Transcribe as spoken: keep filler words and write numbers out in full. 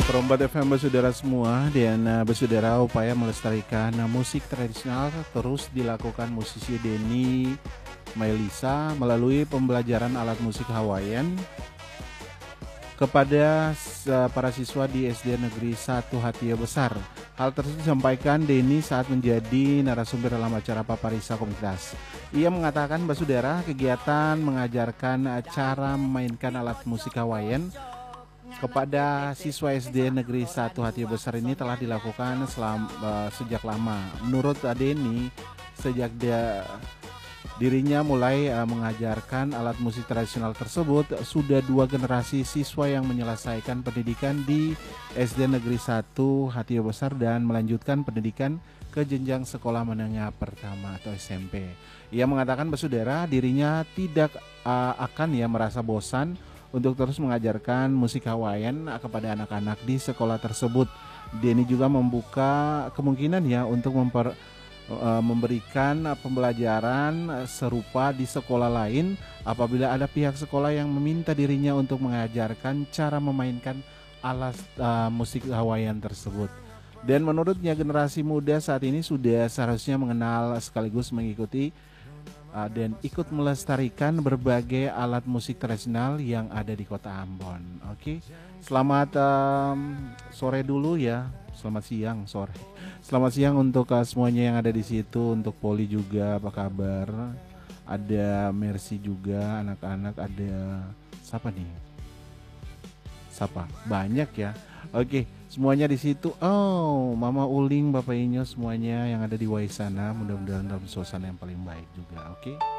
Perombat F M bersaudara semua, dan uh, bersaudara upaya melestarikan uh, musik tradisional terus dilakukan musisi Denny Mailisa melalui pembelajaran alat musik Hawaiian kepada uh, para siswa di S D Negeri satu Hatia Besar. Hal tersebut disampaikan Denny saat menjadi narasumber dalam acara Paparisa Komunitas. Ia mengatakan, bersaudara, kegiatan mengajarkan uh, cara memainkan alat musik Hawaiian kepada siswa S D Negeri satu Hatia Besar ini telah dilakukan selama, uh, sejak lama. Menurut Denny, sejak dia dirinya mulai uh, mengajarkan alat musik tradisional tersebut, sudah dua generasi siswa yang menyelesaikan pendidikan di S D Negeri satu Hatia Besar dan melanjutkan pendidikan ke jenjang sekolah menengah pertama atau S M P. Ia mengatakan, bersaudara, dirinya tidak uh, akan ya merasa bosan untuk terus mengajarkan musik Hawaiian kepada anak-anak di sekolah tersebut. Denny juga membuka kemungkinan ya untuk memper, uh, memberikan pembelajaran serupa di sekolah lain apabila ada pihak sekolah yang meminta dirinya untuk mengajarkan cara memainkan alat uh, musik Hawaiian tersebut. Dan menurutnya generasi muda saat ini sudah seharusnya mengenal sekaligus mengikuti Uh, dan ikut melestarikan berbagai alat musik tradisional yang ada di kota Ambon. Oke, okay? Selamat um, sore dulu ya. Selamat siang, sore. Selamat siang untuk uh, semuanya yang ada di situ. Untuk Poli juga, apa kabar? Ada Mercy juga, anak-anak. Ada siapa nih? Siapa? Banyak ya. Oke, okay. Semuanya di situ. Oh, Mama Uling, Bapak Inyo, semuanya yang ada di Waisana, mudah-mudahan dalam suasana yang paling baik juga. Oke. Okay?